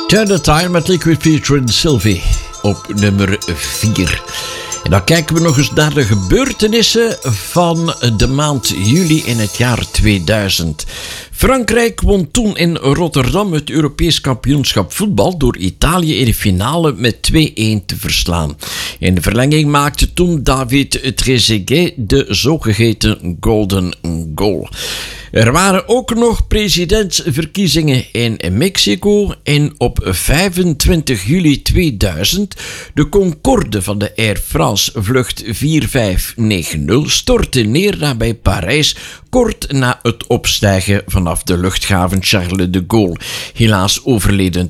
Turn the Tide met Liquid featuring Sylvie op nummer 4. En dan kijken we nog eens naar de gebeurtenissen van de maand juli in het jaar 2000. Frankrijk won toen in Rotterdam het Europees kampioenschap voetbal door Italië in de finale met 2-1 te verslaan. In de verlenging maakte toen David Trezeguet de zogeheten Golden Goal. Er waren ook nog presidentsverkiezingen in Mexico en op 25 juli 2000 de Concorde van de Air France vlucht 4590 stortte neer nabij Parijs kort na het opstijgen vanaf de luchthaven Charles de Gaulle. Helaas overleden